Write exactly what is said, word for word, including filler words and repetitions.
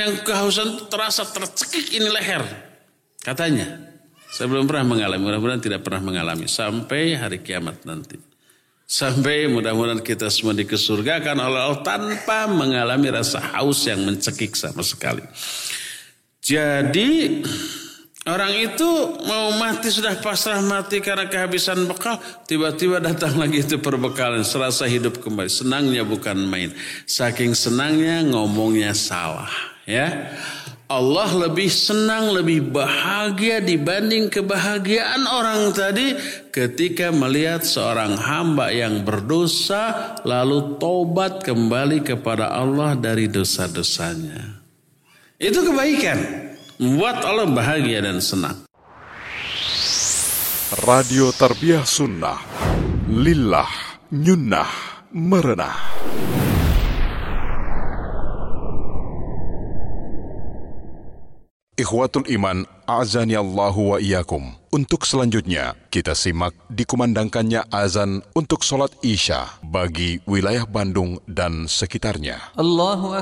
yang kehausan itu terasa tercekik ini leher. Katanya. Saya belum pernah mengalami, mudah-mudahan tidak pernah mengalami. Sampai hari kiamat nanti. Sampai mudah-mudahan kita semua dikesurgakan oleh Allah tanpa mengalami rasa haus yang mencekik sama sekali. Jadi orang itu mau mati sudah pasrah mati karena kehabisan bekal. Tiba-tiba datang lagi itu perbekalan. Serasa hidup kembali. Senangnya bukan main. Saking senangnya ngomongnya salah. Ya. Allah lebih senang, lebih bahagia dibanding kebahagiaan orang tadi ketika melihat seorang hamba yang berdosa lalu tobat kembali kepada Allah dari dosa-dosanya. Itu kebaikan, membuat Allah bahagia dan senang. Radio Tarbiyah Sunnah, Lillah, Nyunnah, Merenah. Ikhwatul Iman, a'zani Allahu wa iyyakum. Untuk selanjutnya, kita simak dikumandangkannya azan untuk sholat Isya bagi wilayah Bandung dan sekitarnya. Allahu